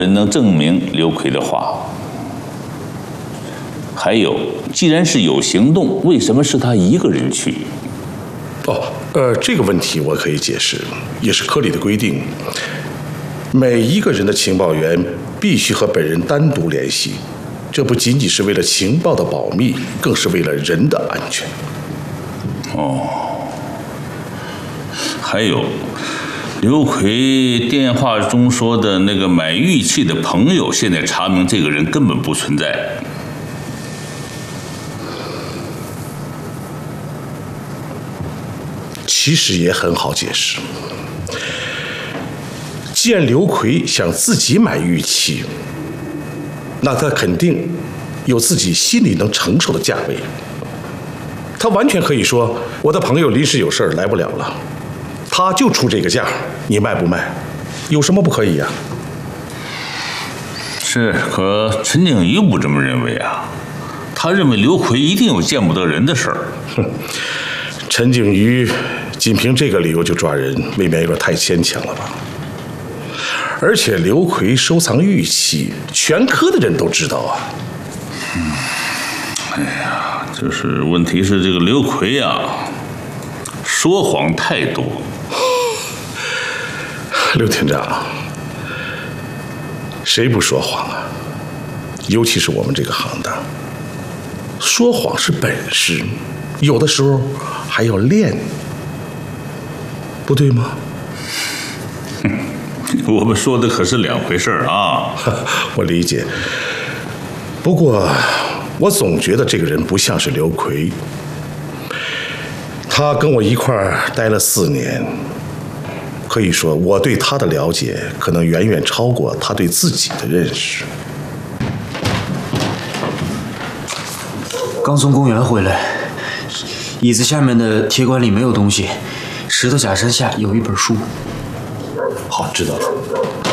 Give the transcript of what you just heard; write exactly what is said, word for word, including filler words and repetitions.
人能证明刘奎的话。还有，既然是有行动，为什么是他一个人去？ 哦，呃，这个问题我可以解释，也是科里的规定，每一个人的情报员必须和本人单独联系，这不仅仅是为了情报的保密，更是为了人的安全。 哦，还有，刘奎电话中说的那个买玉器的朋友，现在查明这个人根本不存在。 其实也很好解释，既然刘奎想自己买玉器，那他肯定有自己心里能承受的价位。他完全可以说，我的朋友临时有事儿来不了了，他就出这个价，你卖不卖？有什么不可以呀？ 是，可陈景瑜不这么认为啊，他认为刘奎一定有见不得人的事儿。 哼，陈景瑜仅凭这个理由就抓人，未免有点太牵强了吧？而且刘奎收藏玉器，全科的人都知道啊。 嗯，哎呀，就是问题是这个刘奎啊，说谎太多。 刘厅长，谁不说谎啊？尤其是我们这个行当，说谎是本事，有的时候还要练，不对吗？ 我们说的可是两回事啊。 我理解，不过我总觉得这个人不像是刘奎。他跟我一块儿待了四年，可以说我对他的了解可能远远超过他对自己的认识。 刚从公园回来，椅子下面的铁管里没有东西，石头假山下有一本书。 好，知道了。